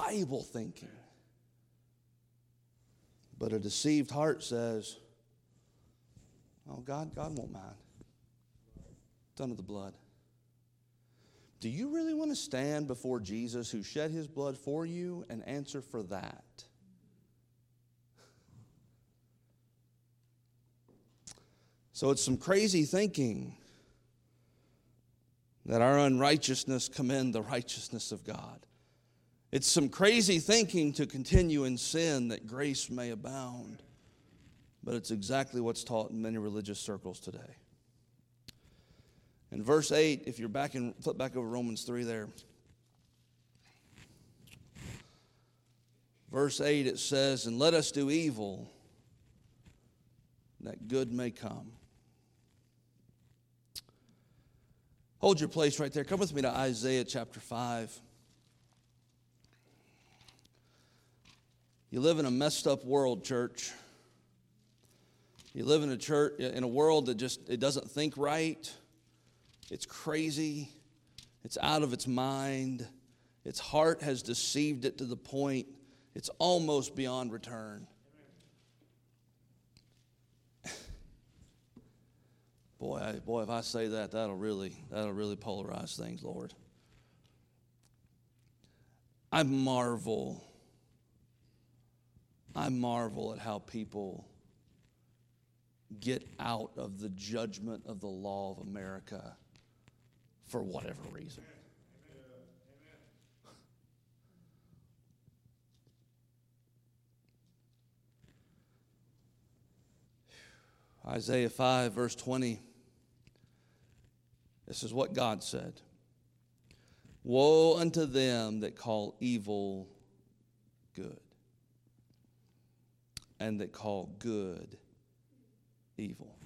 Bible thinking. But a deceived heart says, oh, God won't mind. It's under the blood. Do you really want to stand before Jesus who shed his blood for you and answer for that? So it's some crazy thinking that our unrighteousness commend the righteousness of God. It's some crazy thinking to continue in sin that grace may abound. But it's exactly what's taught in many religious circles today. In verse 8, if you're back and flip back over Romans 3 there. Verse 8 it says, and let us do evil that good may come. Hold your place right there. Come with me to Isaiah chapter 5. You live in a messed up world, church. You live in a world that it doesn't think right. It's crazy. It's out of its mind. Its heart has deceived it to the point it's almost beyond return. Boy, if I say that, that'll really polarize things, Lord. I marvel at how people get out of the judgment of the law of America for whatever reason. Isaiah 5, verse 20. This is what God said. Woe unto them that call evil good, and that call good evil.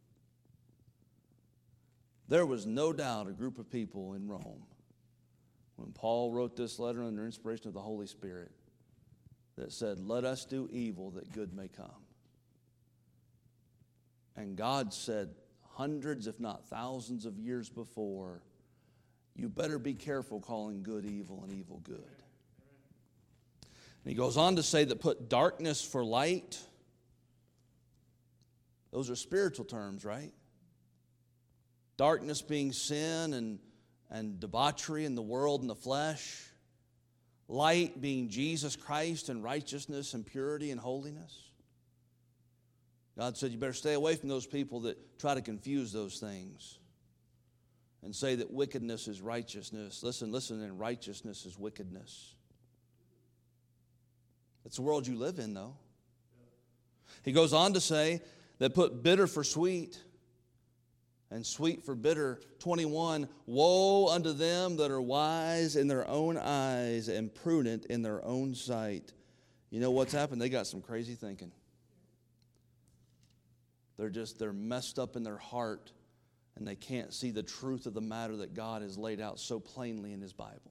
There was no doubt a group of people in Rome, when Paul wrote this letter under inspiration of the Holy Spirit, that said, let us do evil that good may come. And God said hundreds, if not thousands of years before, you better be careful calling good evil and evil good. And he goes on to say that put darkness for light. Those are spiritual terms, right? Darkness being sin and debauchery in the world and the flesh. Light being Jesus Christ and righteousness and purity and holiness. God said you better stay away from those people that try to confuse those things and say that wickedness is righteousness. Listen, and righteousness is wickedness. It's the world you live in, though. He goes on to say that put bitter for sweet and sweet for bitter. 21, woe unto them that are wise in their own eyes and prudent in their own sight. You know what's happened? They got some crazy thinking. They're messed up in their heart, and they can't see the truth of the matter that God has laid out so plainly in his Bible.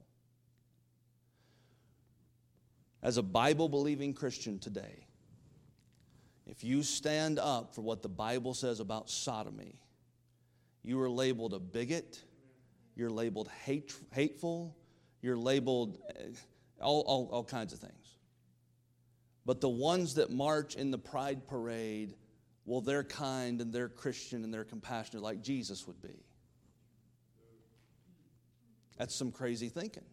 As a Bible-believing Christian today, if you stand up for what the Bible says about sodomy, you are labeled a bigot, you're labeled hateful, you're labeled all kinds of things. But the ones that march in the pride parade, well, they're kind and they're Christian and they're compassionate like Jesus would be. That's some crazy thinking.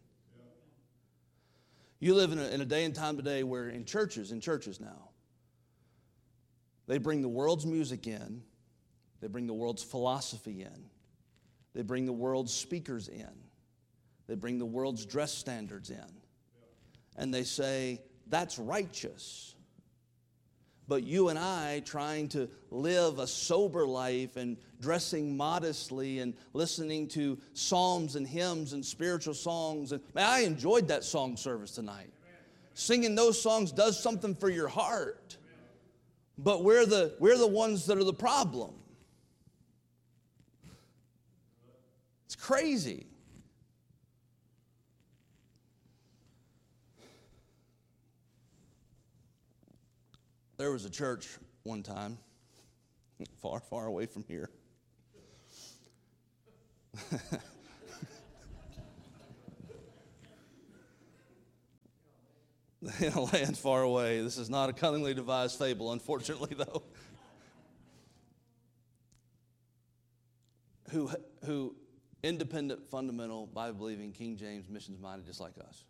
You live in a day and time today where in churches now, they bring the world's music in, they bring the world's philosophy in, they bring the world's speakers in, they bring the world's dress standards in, and they say, that's righteous. But you and I trying to live a sober life and dressing modestly and listening to psalms and hymns and spiritual songs. And man, I enjoyed that song service tonight. Singing those songs does something for your heart. But we're the ones that are the problem. It's crazy. There was a church one time, far, far away from here. in a land far away. This is not a cunningly devised fable, unfortunately, though. Who independent, fundamental, Bible-believing, King James, missions-minded, just like us.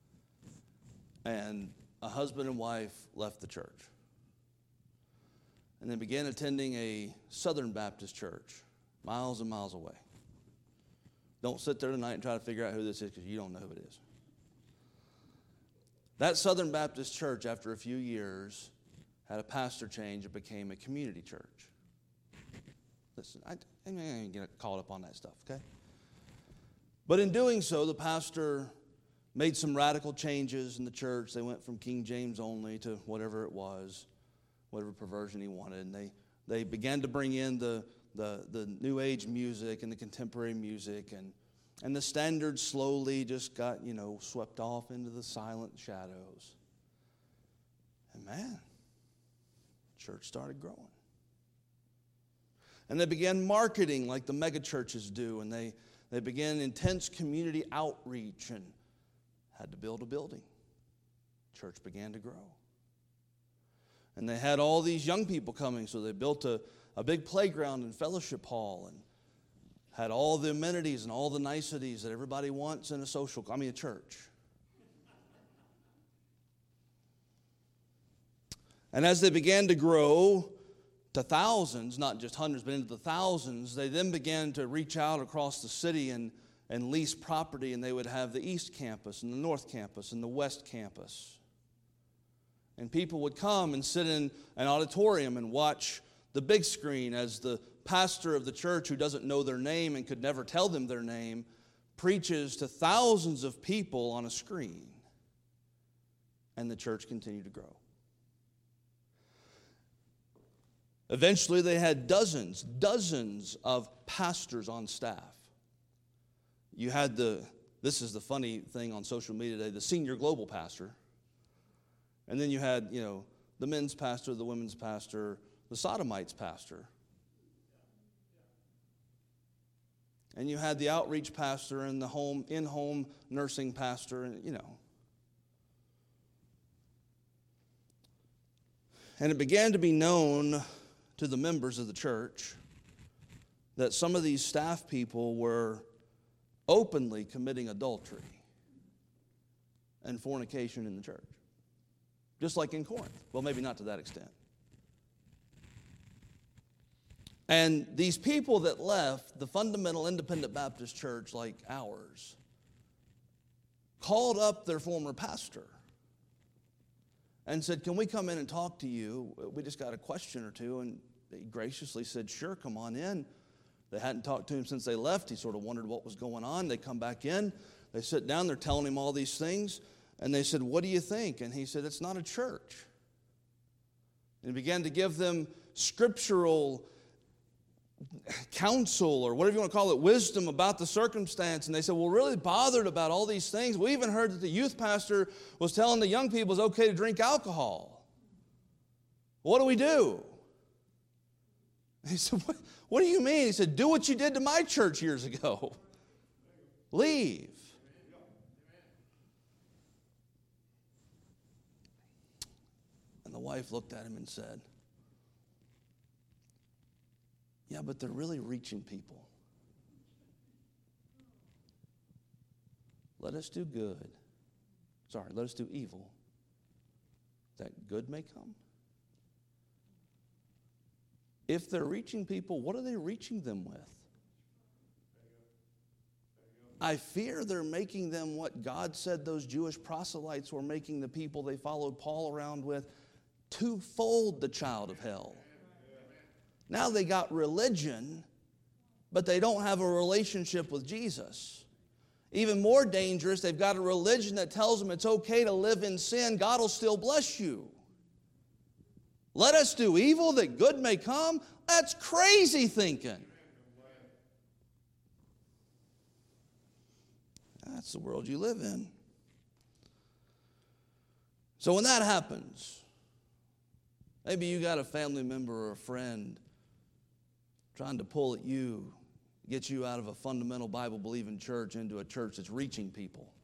And a husband and wife left the church. And they began attending a Southern Baptist church, miles and miles away. Don't sit there tonight and try to figure out who this is, because you don't know who it is. That Southern Baptist church, after a few years, had a pastor change. It became a community church. Listen, I'm not going to get caught up on that stuff, okay? But in doing so, the pastor made some radical changes in the church. They went from King James only to whatever it was, whatever perversion he wanted. And they began to bring in the New Age music and the contemporary music. And the standards slowly just got, swept off into the silent shadows. And man, church started growing. And they began marketing like the mega churches do. And they began intense community outreach and had to build a building. Church began to grow. And they had all these young people coming, so they built a big playground and fellowship hall and had all the amenities and all the niceties that everybody wants in a church. And as they began to grow to thousands, not just hundreds, but into the thousands, they then began to reach out across the city and lease property, and they would have the East Campus and the North Campus and the West Campus. And people would come and sit in an auditorium and watch the big screen as the pastor of the church, who doesn't know their name and could never tell them their name, preaches to thousands of people on a screen. And the church continued to grow. Eventually, they had dozens of pastors on staff. You had this is the funny thing on social media today, the senior global pastor. And then you had, the men's pastor, the women's pastor, the sodomites pastor. And you had the outreach pastor and the in-home nursing pastor, and And it began to be known to the members of the church that some of these staff people were openly committing adultery and fornication in the church. Just like in Corinth. Well, maybe not to that extent. And these people that left the fundamental independent Baptist church like ours called up their former pastor and said, "Can we come in and talk to you? We just got a question or two." And he graciously said, "Sure, come on in." They hadn't talked to him since they left. He sort of wondered what was going on. They come back in. They sit down. They're telling him all these things. And they said, "What do you think?" And he said, "It's not a church." And he began to give them scriptural counsel, or whatever you want to call it, wisdom about the circumstance. And they said, "We're really bothered about all these things. We even heard that the youth pastor was telling the young people it's okay to drink alcohol. What do we do?" And he said, what do you mean?" He said, "Do what you did to my church years ago. Leave." And the wife looked at him and said, "Yeah, but they're really reaching people. Let us do good. Let us do evil, that good may come." If they're reaching people, what are they reaching them with? I fear they're making them what God said those Jewish proselytes were making the people they followed Paul around with, twofold the child of hell. Now they got religion, but they don't have a relationship with Jesus. Even more dangerous, they've got a religion that tells them it's okay to live in sin. God will still bless you. Let us do evil that good may come. That's crazy thinking. That's the world you live in. So when that happens, maybe you got a family member or a friend trying to pull at you, get you out of a fundamental Bible-believing church into a church that's reaching people.